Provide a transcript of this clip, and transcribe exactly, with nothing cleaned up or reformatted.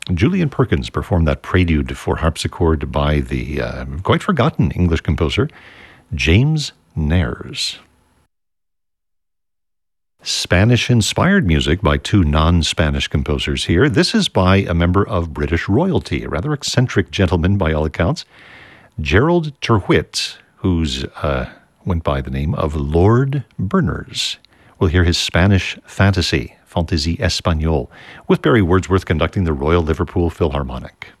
Julian Perkins performed that prelude for harpsichord by the uh, quite forgotten English composer James Nares. Spanish-inspired music by two non-Spanish composers here. This is by a member of British royalty, a rather eccentric gentleman by all accounts, Gerald Tyrwhitt, who's uh, went by the name of Lord Berners. We'll hear his Spanish fantasy, Fantaisie Espagnole, with Barry Wordsworth conducting the Royal Liverpool Philharmonic.